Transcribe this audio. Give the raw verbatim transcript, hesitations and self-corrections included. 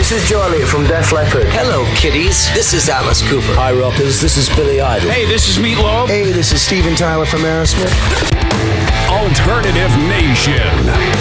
This is Joe Elliott from Def Leppard. Hello, kiddies. This is Alice Cooper. Hi, rockers. This is Billy Idol. Hey, this is Meatloaf. Hey, this is Steven Tyler from Aerosmith. Alternative Nation.